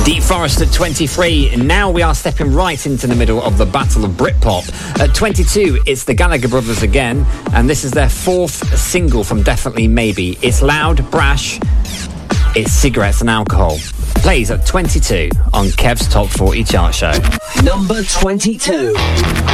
Deep Forest at 23. Now we are stepping right into the middle of the Battle of Britpop. At 22, it's the Gallagher Brothers again, and this is their fourth single from Definitely Maybe. It's loud, brash, it's cigarettes and alcohol. Plays at 22 on Kev's Top 40 Chart Show. Number 22.